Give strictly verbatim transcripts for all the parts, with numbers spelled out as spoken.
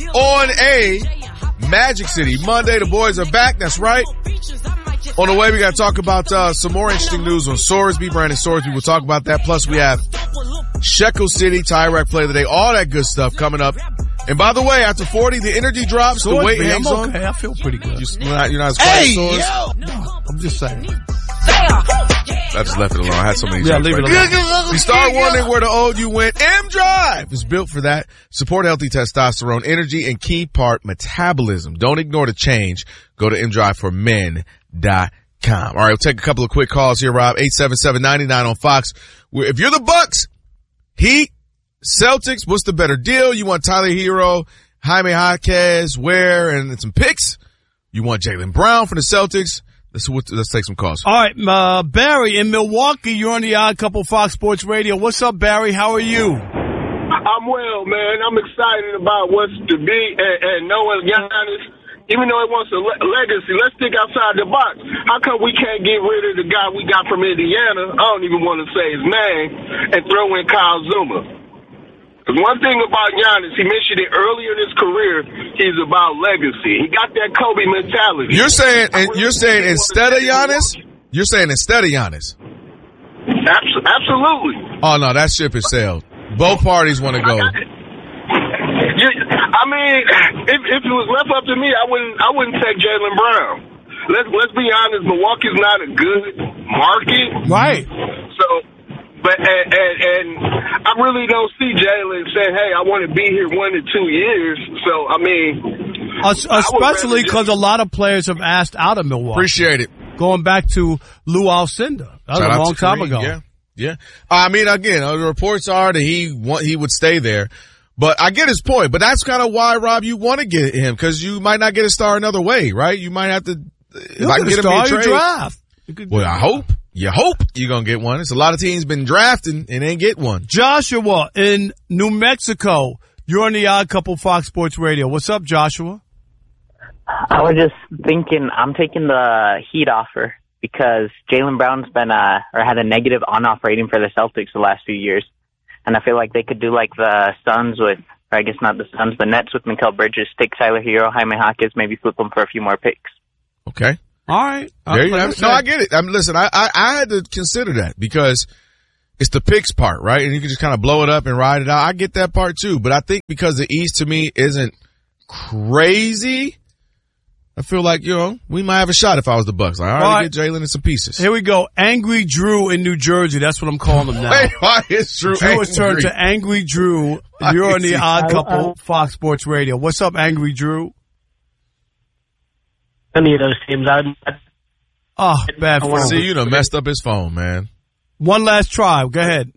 on a Magic City Monday. The boys are back. That's right. On the way, we got to talk about uh, some more interesting news on Sorsby. Brandon Sorsby. We'll talk about that. Plus, we have Shekel City, Tyrek Play of the Day, all that good stuff coming up. And by the way, after forty, the energy drops, the weight hangs I'm on. okay. I feel pretty good. You're not, you're not as quiet Hey, as yo! No, I'm just saying. I just left it alone. I had so many. Yeah, leave it alone. You start wondering where the old you went. M-Drive is built for that. Support healthy testosterone, energy, and key part metabolism. Don't ignore the change. Go to m drive for men dot com. All right, we'll take a couple of quick calls here, Rob. eight seven seven, nine nine on Fox. If you're the Bucks, Heat, Celtics, what's the better deal? You want Tyler Hero, Jaime Jaquez, Ware, and some picks? You want Jaylen Brown from the Celtics? Let's, let's take some calls. All right, uh, Barry in Milwaukee, you're on the Odd Couple Fox Sports Radio. What's up, Barry? How are you? I'm well, man. I'm excited about what's to be, and, and knowing Giannis, even though it wants a le- legacy, let's think outside the box. How come we can't get rid of the guy we got from Indiana? I don't even want to say his name, and throw in Kyle Zuma. Because one thing about Giannis, he mentioned it earlier in his career, he's about legacy. He got that Kobe mentality. You're saying, and you're saying instead of Giannis? You're saying instead of Giannis? Absolutely. Oh, no, that ship has sailed. Both parties want to go. You, I mean, if, if it was left up to me, I wouldn't. I wouldn't take Jaylen Brown. Let's let's be honest. Milwaukee's not a good market, right? So, but and, and, and I really don't see Jaylen saying, "Hey, I want to be here one to two years." So, I mean, especially because a lot of players have asked out of Milwaukee. Appreciate it. Going back to Lou Alcindor, that was Shout a long time Kareem. ago. Yeah, yeah. I mean, again, uh, the reports are that he want, he would stay there. But I get his point. But that's kind of why, Rob, you want to get him, because you might not get a star another way, right? You might have to. If I can get him in a trade, draft. Well, I hope. You hope you're gonna get one. There's a lot of teams been drafting and ain't get one. Joshua in New Mexico. You're on the Odd Couple Fox Sports Radio. What's up, Joshua? I was just thinking, I'm taking the Heat offer because Jaylen Brown's been uh or had a negative on-off rating for the Celtics the last few years. And I feel like they could do like the Suns with, or I guess not the Suns, the Nets with Mikal Bridges, take Tyler Hero, Jaime Jaquez, maybe flip them for a few more picks. Okay. All right. There you have it. No, I get it. I mean, listen, I, I, I had to consider that because it's the picks part, right? And you can just kind of blow it up and ride it out. I get that part too. But I think because the East to me isn't crazy, I feel like, you know, we might have a shot if I was the Bucks. Like, I already right. get Jaylen in some pieces. Here we go. Angry Drew in New Jersey. That's what I'm calling him now. Wait, why is Drew Drew angry? has turned to Angry Drew. You're on the Odd Couple Fox Sports Radio. What's up, Angry Drew? Any of those teams. I, oh, bad phone. See, you done messed up his phone, man. One last try. Go ahead.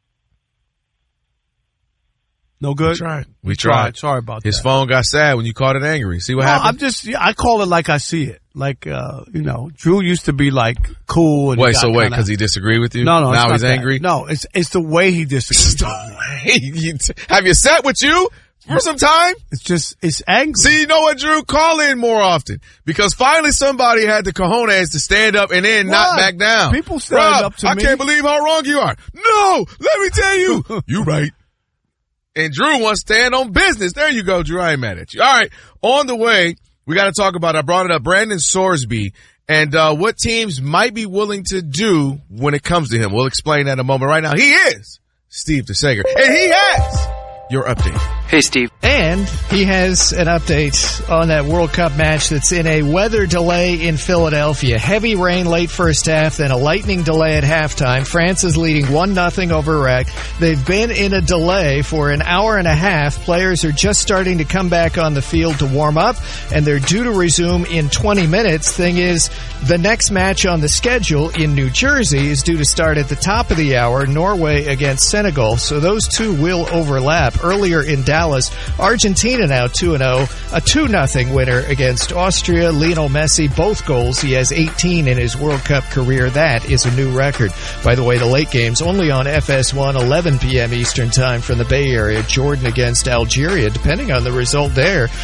No good? We tried. We, we tried. tried. Sorry about his that. His phone got sad when you called it angry. See what no, happened? I'm just, I call it like I see it. Like, uh, you know, Drew used to be like cool. And wait, so wait, because he disagreed with you? No, no. Now he's that. angry? No, it's, it's the way he disagrees. Have you sat with you for some time? It's just, it's angry. See, you know what, Drew? Call in more often. Because finally somebody had the cojones to stand up and then what? not back down. People stand Rob, up to I me. I can't believe how wrong you are. No, let me tell you. You right. And Drew wants to stand on business. There you go, Drew. I ain't mad at you. All right. On the way, we got to talk about, I brought it up, Brandon Sorsby and uh what teams might be willing to do when it comes to him. We'll explain that in a moment. Right now, he is Steve DeSager. And he has your update. Hey, Steve. And he has an update on that World Cup match that's in a weather delay in Philadelphia. Heavy rain late first half, then a lightning delay at halftime. France is leading one nothing over Iraq. They've been in a delay for an hour and a half. Players are just starting to come back on the field to warm up, and they're due to resume in twenty minutes. Thing is, the next match on the schedule in New Jersey is due to start at the top of the hour, Norway against Senegal, so those two will overlap. Earlier in Dallas, Argentina now two and oh, a two nothing winner against Austria. Lionel Messi, both goals. He has eighteen in his World Cup career. That is a new record. By the way, the late games only on F S one, eleven p.m. Eastern Time from the Bay Area. Jordan against Algeria, depending on the result there.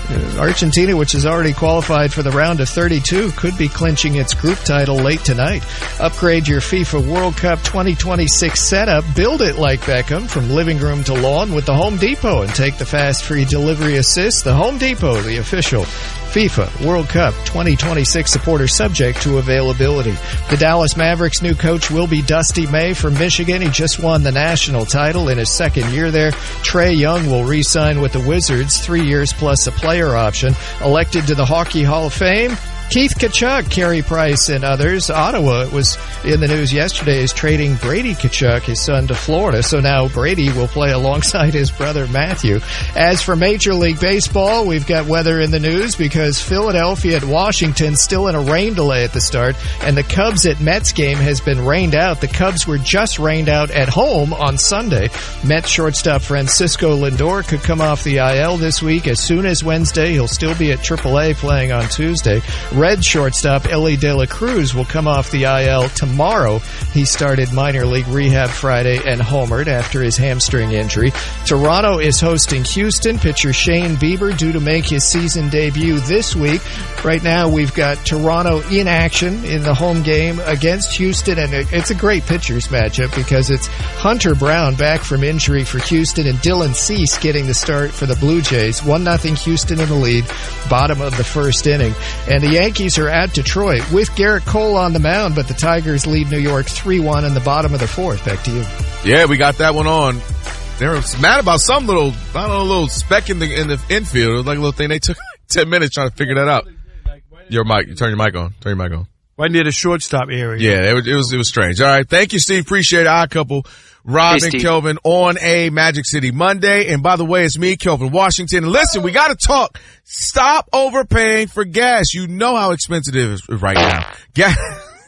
Uh, Argentina, which has already qualified for the round of thirty-two, could be clinching its group title late tonight. Upgrade your FIFA World Cup twenty twenty-six setup. Build it like Beckham from living room to lawn with the Home Depot and take the fast free delivery assist. The Home Depot, the official FIFA World Cup twenty twenty-six supporter, subject to availability. The Dallas Mavericks' new coach will be Dusty May from Michigan. He just won the national title in his second year there. Trae Young will re-sign with the Wizards, three years plus a player option. Elected to the Hockey Hall of Fame, Keith Tkachuk, Carey Price, and others. Ottawa was in the news yesterday is trading Brady Tkachuk, his son, to Florida. So now Brady will play alongside his brother Matthew. As for Major League Baseball, we've got weather in the news because Philadelphia at Washington still in a rain delay at the start, and the Cubs at Mets game has been rained out. The Cubs were just rained out at home on Sunday. Mets shortstop Francisco Lindor could come off the I L this week as soon as Wednesday. He'll still be at triple A playing on Tuesday. Red shortstop Ellie De La Cruz will come off the I L tomorrow. He started minor league rehab Friday and homered after his hamstring injury. Toronto is hosting Houston. Pitcher Shane Bieber due to make his season debut this week. Right now we've got Toronto in action in the home game against Houston, and it's a great pitchers matchup because it's Hunter Brown back from injury for Houston and Dylan Cease getting the start for the Blue Jays. one nothing Houston in the lead, bottom of the first inning. And the Yankees are at Detroit with Garrett Cole on the mound, but the Tigers lead New York three one in the bottom of the fourth. Back to you. Yeah, we got that one on. They were mad about some little, I don't know, little speck in the in the infield. It was like a little thing. They took ten minutes trying to figure that out. Your mic, you turn your mic on. Turn your mic on. Right near the shortstop area. Yeah, it was, it was, it was strange. All right. Thank you, Steve. Appreciate it. Odd Couple. Rob hey, and Kelvin on a Magic City Monday. And by the way, it's me, Kelvin Washington. And listen, we got to talk. Stop overpaying for gas. You know how expensive it is right now. Gas.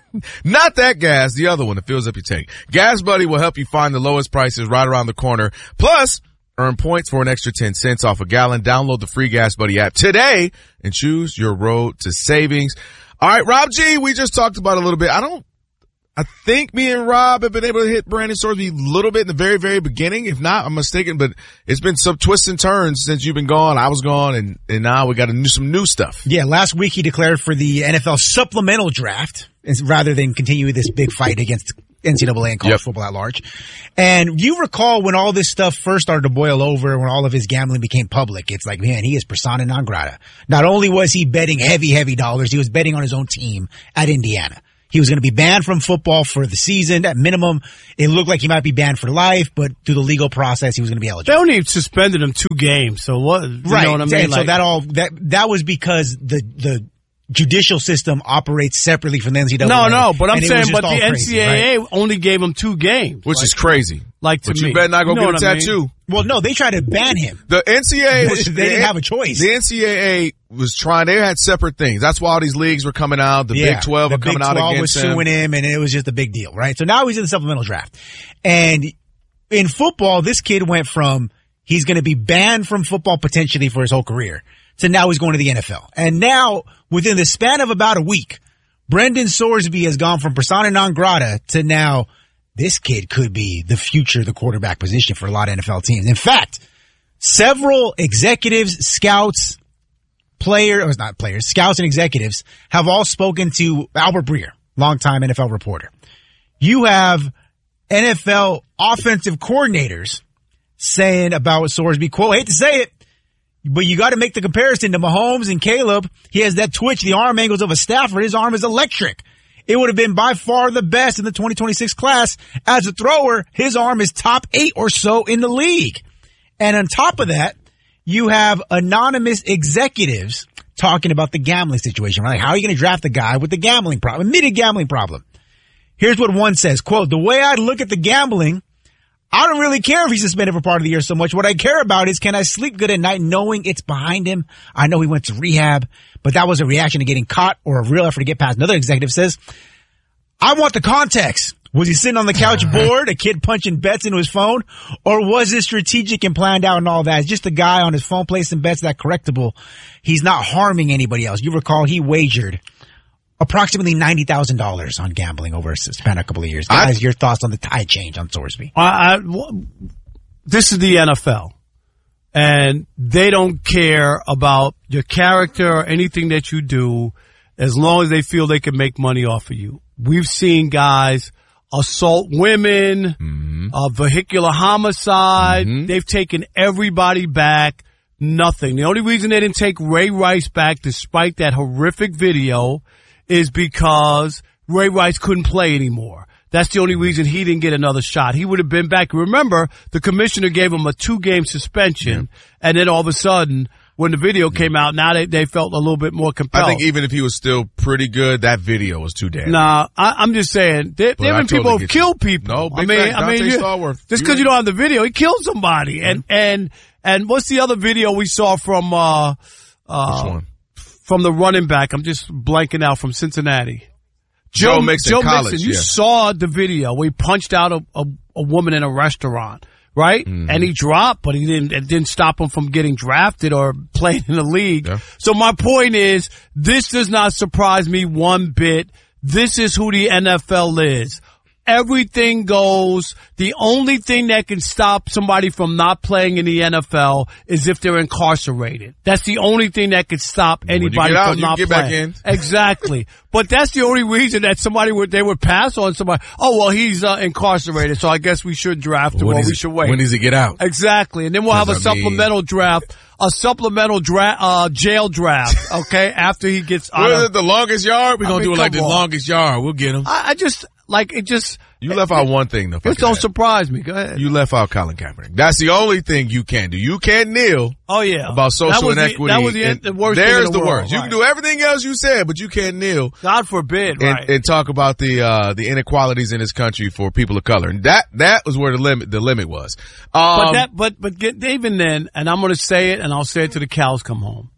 Not that gas, the other one that fills up your tank. Gas Buddy will help you find the lowest prices right around the corner. Plus, earn points for an extra ten cents off a gallon. Download the free Gas Buddy app today and choose your road to savings. All right, Rob G, we just talked about it a little bit. I don't, I think me and Rob have been able to hit Brandon Sorsby a little bit in the very, very beginning. If not, I'm mistaken, but it's been some twists and turns since you've been gone. I was gone, and, and now we got to do some new stuff. Yeah, last week he declared for the N F L supplemental draft rather than continue this big fight against N C double A and college yep. football at large. And you recall when all this stuff first started to boil over, when all of his gambling became public, it's like, man, he is persona non grata. Not only was he betting heavy, heavy dollars, he was betting on his own team at Indiana. He was going to be banned from football for the season. At minimum, it looked like he might be banned for life, but through the legal process, he was going to be eligible. They only suspended him two games, so what? You right. know what I mean? And like, so that all that that was because the the judicial system operates separately from the N C double A. No, no, but I'm saying, but the crazy, N C double A right? only gave him two games, which like, is crazy. Like to but me, you better not go you know get a tattoo. I mean? Well, no, they tried to ban him. The N C double A was, they didn't have a choice. The N C double A was trying. They had separate things. That's why all these leagues were coming out. The yeah, Big twelve the are coming Big out twelve against was him. suing him, and it was just a big deal, right? So now he's in the supplemental draft, and in football, this kid went from he's going to be banned from football potentially for his whole career to now he's going to the N F L, and now within the span of about a week, Brendan Sorsby has gone from persona non grata to now this kid could be the future, the quarterback position for a lot of N F L teams. In fact, several executives, scouts, players, or not players, scouts and executives have all spoken to Albert Breer, longtime N F L reporter. You have N F L offensive coordinators saying about Sorsby, quote, I hate to say it, but you got to make the comparison to Mahomes and Caleb. He has that twitch, the arm angles of a Stafford. His arm is electric. It would have been by far the best in the twenty twenty-six class. As a thrower, his arm is top eight or so in the league. And on top of that, you have anonymous executives talking about the gambling situation. Right? Like, how are you going to draft a guy with the gambling problem, admitted gambling problem? Here's what one says, quote, the way I look at the gambling, I don't really care if he's suspended for part of the year so much. What I care about is, can I sleep good at night knowing it's behind him? I know he went to rehab, but that was a reaction to getting caught or a real effort to get past. Another executive says, I want the context. Was he sitting on the couch bored, a kid punching bets into his phone? Or was it strategic and planned out and all that? It's just a guy on his phone placing bets that correctable. He's not harming anybody else. You recall he wagered approximately ninety thousand dollars on gambling over a span of a couple of years. Guys, I, your thoughts on the tide change on Sorsby? I, I, this is the N F L. And they don't care about your character or anything that you do as long as they feel they can make money off of you. We've seen guys assault women, mm-hmm. uh, vehicular homicide. Mm-hmm. They've taken everybody back. Nothing. The only reason they didn't take Ray Rice back despite that horrific video is because Ray Rice couldn't play anymore. That's the only reason he didn't get another shot. He would have been back. Remember, the commissioner gave him a two-game suspension, yeah. and then all of a sudden, when the video came out, now they, they felt a little bit more compelled. I think even if he was still pretty good, that video was too damn. Nah, I, I'm just saying, there, there have been people who've killed people. No, big I mean, fact, I mean, you, Stallworth. just because you don't have the video, he killed somebody. Mm-hmm. And and and what's the other video we saw from uh, uh, Which one? From the running back? I'm just blanking out from Cincinnati. Joe, Joe Mixon, Joe college, Mixon, you yeah. saw the video where he punched out a, a, a woman in a restaurant, right? Mm-hmm. And he dropped, but he didn't, it didn't stop him from getting drafted or playing in the league. Yeah. So my point is, this does not surprise me one bit. This is who the N F L is. Everything goes. The only thing that can stop somebody from not playing in the N F L is if they're incarcerated. That's the only thing that could stop anybody out, from not get playing. Back in. Exactly. But that's the only reason that somebody would, they would pass on somebody. Oh, well, he's uh, incarcerated, so I guess we should draft him or we it, should wait. When does he get out? Exactly. And then we'll have a I supplemental mean... draft. A supplemental dra- uh, jail draft, okay, after he gets out of the longest yard. We're going to do it like the on. longest yard. We'll get him. I, I just, like, it just. You left out one thing, though. This don't surprise me. Go ahead. You left out Colin Kaepernick. That's the only thing you can do. You can't kneel. Oh, yeah. About social inequity. The, that was the, the worst There's thing in the, the world. worst. You right. can do everything else you said, but you can't kneel. God forbid, and, right. And talk about the, uh, the inequalities in this country for people of color. And that, that was where the limit, the limit was. Um, but that, but, but get, even then, and I'm going to say it, and I'll say it till the cows come home.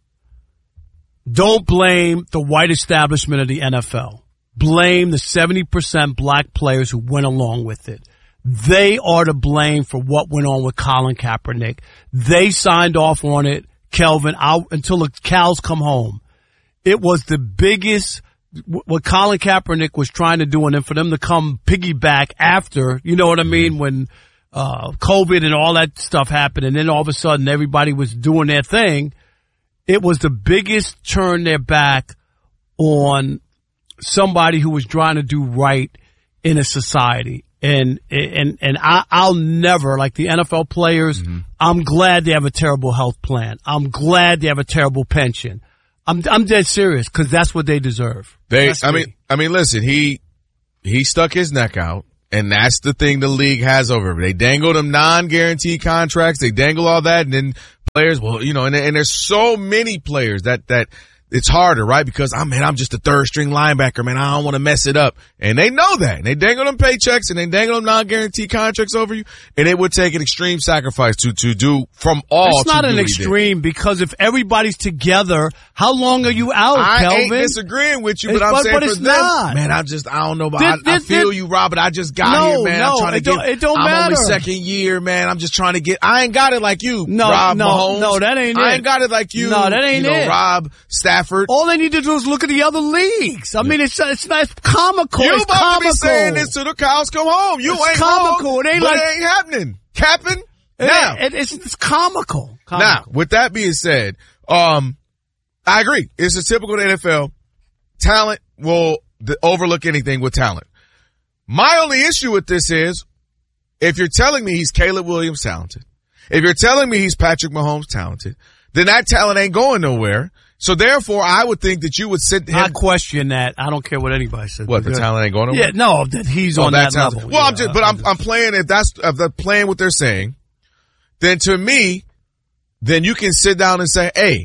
Don't blame the white establishment of the N F L. Blame the seventy percent black players who went along with it. They are to blame for what went on with Colin Kaepernick. They signed off on it, Kelvin, I'll, until the cows come home. It was the biggest, what Colin Kaepernick was trying to do, and then for them to come piggyback after, you know what I mean, when uh COVID and all that stuff happened, and then all of a sudden everybody was doing their thing. It was the biggest turn their back on somebody who was trying to do right in a society. And, and, and I, I'll never, like the N F L players, mm-hmm. I'm glad they have a terrible health plan. I'm glad they have a terrible pension. I'm, I'm dead serious because that's what they deserve. They, that's I me. mean, I mean, listen, he, he stuck his neck out, and that's the thing the league has over him. They dangle them non-guaranteed contracts. They dangle all that, and then players, well, you know, and, and there's so many players that, that, it's harder, right? Because I'm, man, I'm just a third string linebacker, man. I don't want to mess it up. And they know that. And they dangle them paychecks and they dangle them non-guaranteed contracts over you. And it would take an extreme sacrifice to, to do from all. It's not an extreme because if everybody's together, how long are you out, I Kelvin? ain't disagreeing with you, but it's, I'm but, saying but for it's them, not. man, I just, I don't know, but this, I, this, I feel this, you, Rob, but I just got no, here, man. No, I'm trying to it get, don't, it don't I'm matter. only second year, man. I'm just trying to get, I ain't got it like you, no, Rob no, Mahomes. No, that ain't I it. I ain't got it like you. No, that ain't you know, it. Rob Stafford. All they need to do is look at the other leagues. I mean, it's it's not it's comical. You it's about comical. to be saying this till the cows come home. You it's ain't comical. Wrong, it ain't but like it ain't happening. Capping it, now. It, it's, it's comical. comical. Now, with that being said, um, I agree. It's a typical N F L. Talent will overlook anything with talent. My only issue with this is, if you're telling me he's Caleb Williams talented, if you're telling me he's Patrick Mahomes talented, then that talent ain't going nowhere. So therefore, I would think that you would sit him. I question that. I don't care what anybody says. What, the talent ain't going nowhere? Yeah, no, that he's oh, on that, that level. level. Well, yeah, I'm just, but I'm, I'm playing, if that's, if they're playing what they're saying, then to me, then you can sit down and say, hey,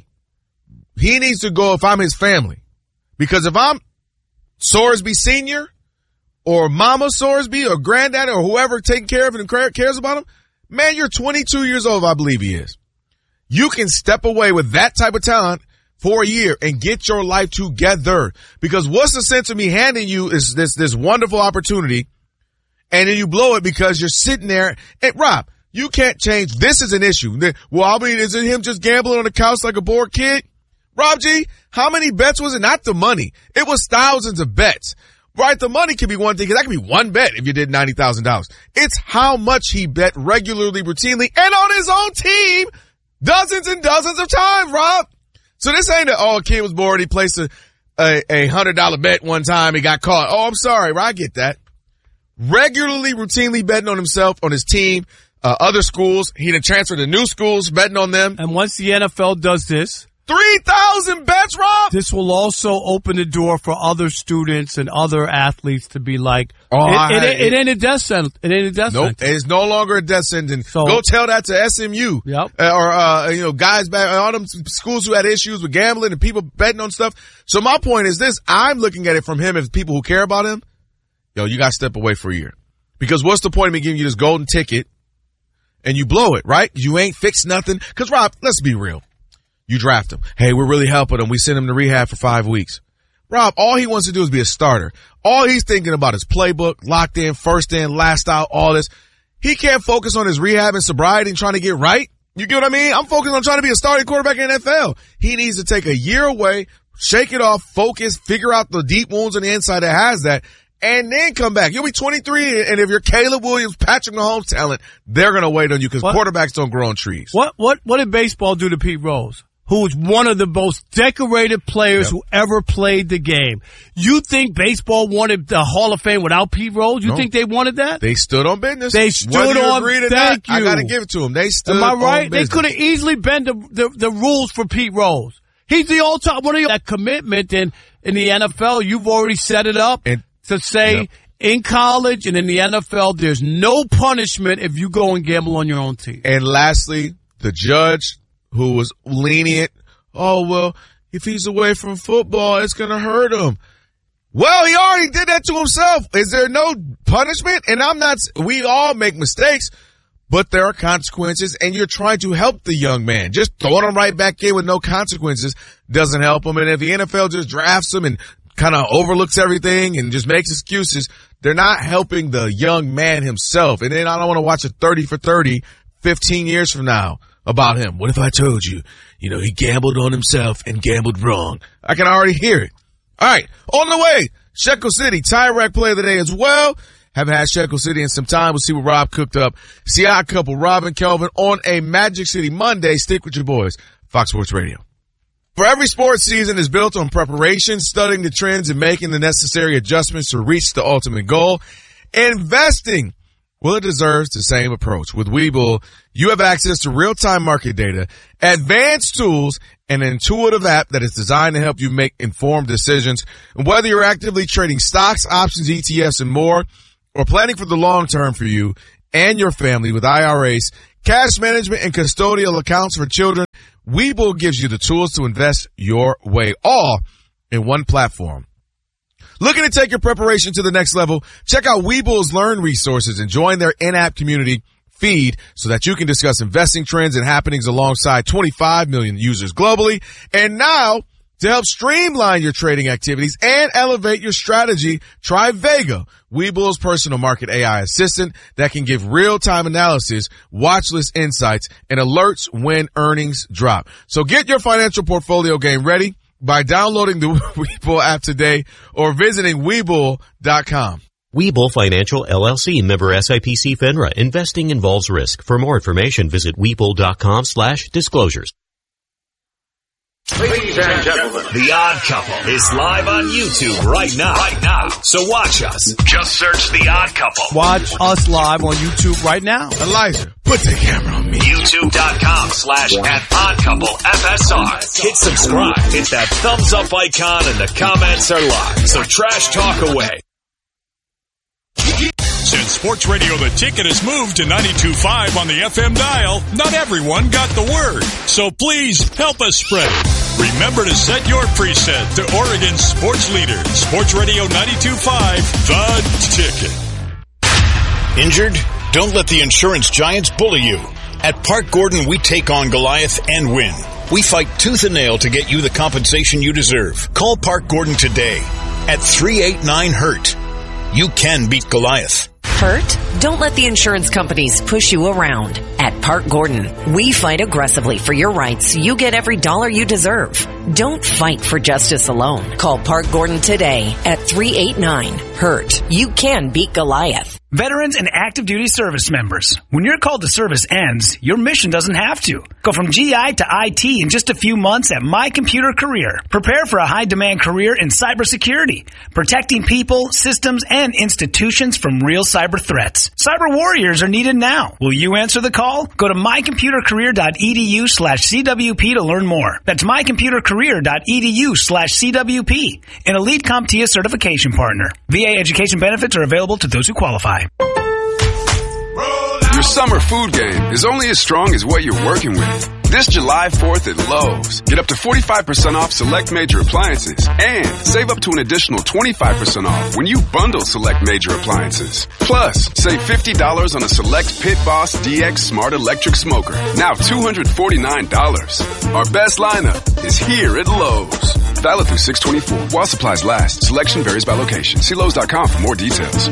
he needs to go if I'm his family. Because if I'm Sorsby Senior or Mama Sorsby or Granddaddy or whoever taking care of him and cares about him, man, you're twenty-two years old, I believe he is. You can step away with that type of talent for a year and get your life together. Because what's the sense of me handing you is this, this wonderful opportunity and then you blow it because you're sitting there. And Rob, you can't change. This is an issue. Well, I mean, is it him just gambling on the couch like a bored kid? Rob G, how many bets was it? Not the money. It was thousands of bets. Right? The money could be one thing, because that could be one bet if you did ninety thousand dollars. It's how much he bet regularly, routinely, and on his own team Dozens and dozens of times, Rob. So this ain't that, oh, a kid was bored. He placed a, a, a hundred dollar bet one time. He got caught. Oh, I'm sorry. Right, I get that. Regularly, routinely betting on himself, on his team, uh, other schools. He done transferred to new schools, betting on them. And once the N F L does this, three thousand bets, Rob. This will also open the door for other students and other athletes to be like, oh, it, I, it, it, it ain't a death sentence. It ain't a death nope, sentence. It's no longer a death sentence. So, go tell that to S M U. Yep. Uh, or, uh, you know, guys back, all them schools who had issues with gambling and people betting on stuff. So my point is this, I'm looking at it from him as people who care about him. Yo, you got to step away for a year. Because what's the point of me giving you this golden ticket and you blow it, right? You ain't fixed nothing. Because, Rob, let's be real. You draft him. Hey, we're really helping him. We send him to rehab for five weeks. Rob, all he wants to do is be a starter. All he's thinking about is playbook, locked in, first in, last out, all this. He can't focus on his rehab and sobriety and trying to get right. You get what I mean? I'm focused on trying to be a starting quarterback in the N F L. He needs to take a year away, shake it off, focus, figure out the deep wounds on the inside that has that, and then come back. You'll be twenty-three, and if you're Caleb Williams, Patrick Mahomes talent, they're going to wait on you because quarterbacks don't grow on trees. What, what, what did baseball do to Pete Rose, who was one of the most decorated players yep. who ever played the game? You think baseball wanted the Hall of Fame without Pete Rose? You no. think they wanted that? They stood on business. They stood Whether you on agree to thank that, you. I got to give it to them. They stood Am I right? on They business. could have easily bent the, the, the rules for Pete Rose. He's the all-time, one of your, that commitment in, in the N F L, you've already set it up and, to say, yep. in college and in the N F L, there's no punishment if you go and gamble on your own team. And lastly, the judge who was lenient, oh, well, if he's away from football, it's going to hurt him. Well, he already did that to himself. Is there no punishment? And I'm not, we all make mistakes, but there are consequences, and you're trying to help the young man. Just throwing him right back in with no consequences doesn't help him. And if the N F L just drafts him and kind of overlooks everything and just makes excuses, they're not helping the young man himself. And then I don't want to watch a thirty for thirty fifteen years from now about him. What if I told you, you know, he gambled on himself and gambled wrong? I can already hear it. All right. On the way, Shekel City, Tire Rack play of the day as well. Haven't had Shekel City in some time. We'll see what Rob cooked up. See Odd Couple, Rob and Kelvin on a Magic City Monday. Stick with your boys. Fox Sports Radio. For every sports season is built on preparation, studying the trends, and making the necessary adjustments to reach the ultimate goal. Investing, well, it deserves the same approach. With Webull, you have access to real-time market data, advanced tools, and an intuitive app that is designed to help you make informed decisions. And whether you're actively trading stocks, options, E T Fs, and more, or planning for the long term for you and your family with I R As, cash management, and custodial accounts for children, Webull gives you the tools to invest your way, all in one platform. Looking to take your preparation to the next level? Check out Webull's Learn resources and join their in-app community feed so that you can discuss investing trends and happenings alongside twenty-five million users globally. And now, to help streamline your trading activities and elevate your strategy, try Vega, Webull's personal market A I assistant that can give real-time analysis, watch list insights, and alerts when earnings drop. So get your financial portfolio game ready by downloading the Webull app today or visiting Webull dot com. Webull Financial, L L C, member S I P C FINRA. Investing involves risk. For more information, visit Webull dot com slash disclosures. Ladies and gentlemen, The Odd Couple is live on YouTube right now. Right now. So watch us. Just search The Odd Couple. Watch us live on YouTube right now. Elijah, put the camera on me. YouTube dot com slash at Odd Couple F S R. Hit subscribe. Hit that thumbs up icon and the comments are live. So trash talk away. Since Sports Radio The Ticket has moved to ninety-two point five on the F M dial, not everyone got the word. So please help us spread it. Remember to set your preset to Oregon's sports leader, Sports Radio ninety-two point five, The Ticket. Injured? Don't let the insurance giants bully you. At Park Gordon, we take on Goliath and win. We fight tooth and nail to get you the compensation you deserve. Call Park Gordon today at three eight nine hurt. You can beat Goliath. Hurt? Don't let the insurance companies push you around. At Park Gordon, we fight aggressively for your rights so you get every dollar you deserve. Don't fight for justice alone. Call Park Gordon today at three eight nine, hurt. You can beat Goliath. Veterans and active duty service members, when your call to service ends, your mission doesn't have to. Go from G I to I T in just a few months at My Computer Career. Prepare for a high-demand career in cybersecurity, protecting people, systems, and institutions from real cyber threats. Cyber warriors are needed now. Will you answer the call? Go to mycomputercareer.edu slash CWP to learn more. That's mycomputercareer.edu slash CWP, an Elite CompTIA certification partner. V A education benefits are available to those who qualify. Your summer food game is only as strong as what you're working with. This July fourth at Lowe's, get up to forty-five percent off select major appliances and save up to an additional twenty-five percent off when you bundle select major appliances. Plus, save fifty dollars on a select Pit Boss D X Smart Electric Smoker, now two hundred forty-nine dollars. Our best lineup is here at Lowe's. Valid through six twenty-four. While supplies last, selection varies by location. See Lowe's dot com for more details.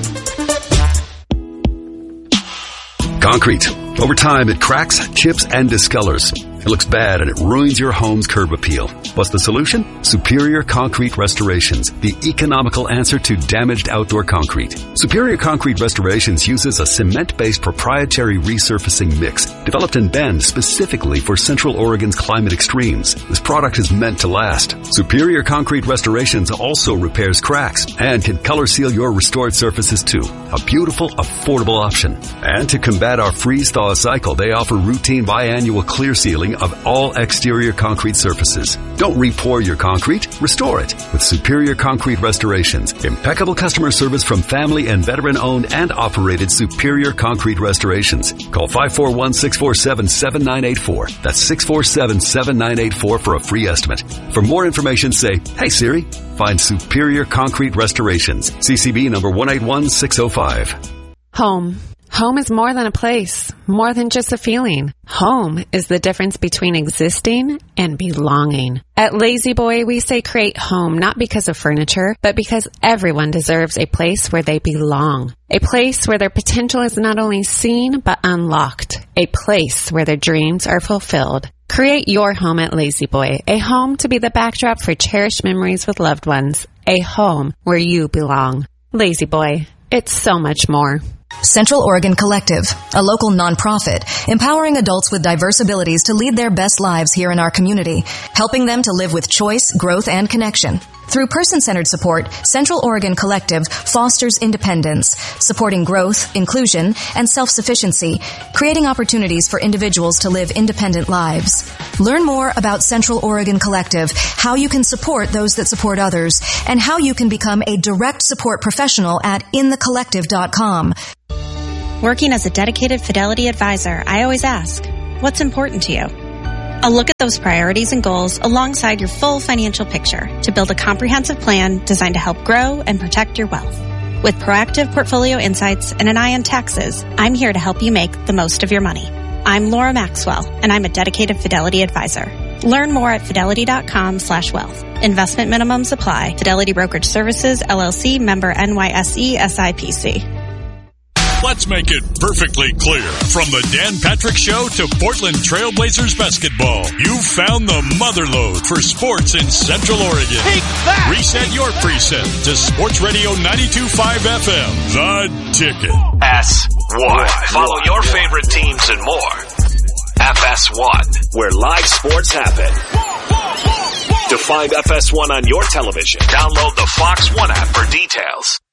Concrete. Over time, it cracks, chips, and discolors. It looks bad and it ruins your home's curb appeal. What's the solution? Superior Concrete Restorations, the economical answer to damaged outdoor concrete. Superior Concrete Restorations uses a cement-based proprietary resurfacing mix developed in Bend specifically for Central Oregon's climate extremes. This product is meant to last. Superior Concrete Restorations also repairs cracks and can color seal your restored surfaces too. A beautiful, affordable option. And to combat our freeze-thaw cycle, they offer routine biannual clear sealing of all exterior concrete surfaces. Don't re-pour your concrete, restore it with Superior Concrete Restorations. Impeccable customer service from family and veteran-owned and operated Superior Concrete Restorations. Call five four one, six four seven, seven nine eight four. That's six four seven, seven nine eight four for a free estimate. For more information, say, "Hey Siri, find Superior Concrete Restorations." C C B number one eight one six oh five. Home. Home is more than a place, more than just a feeling. Home is the difference between existing and belonging. At Lazy Boy, we say create home not because of furniture, but because everyone deserves a place where they belong. A place where their potential is not only seen, but unlocked. A place where their dreams are fulfilled. Create your home at Lazy Boy, a home to be the backdrop for cherished memories with loved ones. A home where you belong. Lazy Boy, it's so much more. Central Oregon Collective, a local nonprofit, empowering adults with diverse abilities to lead their best lives here in our community, helping them to live with choice, growth, and connection. Through person-centered support, Central Oregon Collective fosters independence, supporting growth, inclusion, and self-sufficiency, creating opportunities for individuals to live independent lives. Learn more about Central Oregon Collective, how you can support those that support others, and how you can become a direct support professional at in the collective dot com. Working as a dedicated Fidelity advisor, I always ask, what's important to you? I'll look at those priorities and goals alongside your full financial picture to build a comprehensive plan designed to help grow and protect your wealth. With proactive portfolio insights and an eye on taxes, I'm here to help you make the most of your money. I'm Laura Maxwell, and I'm a dedicated Fidelity advisor. Learn more at fidelity.com slash wealth. Investment minimums apply. Fidelity Brokerage Services, L L C, member N Y S E, S I P C. Let's make it perfectly clear. From the Dan Patrick Show to Portland Trailblazers basketball, you found the motherlode for sports in Central Oregon. Take that! Reset your preset to Sports Radio ninety-two point five F M, The Ticket. S one. Follow your favorite teams and more. F S one, where live sports happen. To find F S one on your television, download the Fox One app for details.